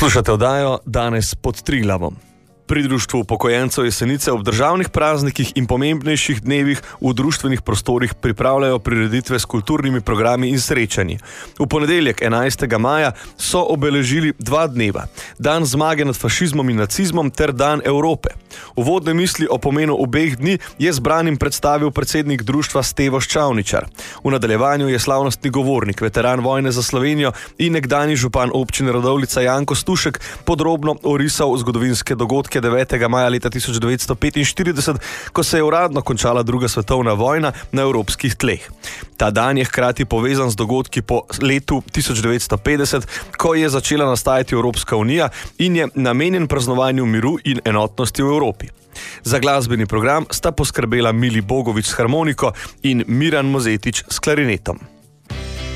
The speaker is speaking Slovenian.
Poslušate oddajo Danes pod Triglavom. Pri Društvu upokojencev Jesenice ob državnih praznikih in pomembnejših dnevih v društvenih prostorih pripravljajo prireditve s kulturnimi programi in srečanji. V ponedeljek 11. maja so obeležili 2 dneva. Dan zmage nad fašizmom in nacizmom ter Dan Evrope. Uvodne misli o pomenu obeh dni je zbranim predstavil predsednik društva Stevo Ščavničar. V nadaljevanju je slavnostni govornik, veteran vojne za Slovenijo in nekdanji župan občine Radovljica Janko Stušek podrobno orisal zgodovinske dogodke 9. maja leta 1945, ko se je uradno končala druga svetovna vojna na evropskih tleh. Ta dan je hkrati povezan z dogodki po letu 1950, ko je začela nastajati Evropska unija in je namenjen praznovanju miru in enotnosti v Evropi. Za glasbeni program sta poskrbela Mili Bogovič s harmoniko in Miran Mozetič s klarinetom.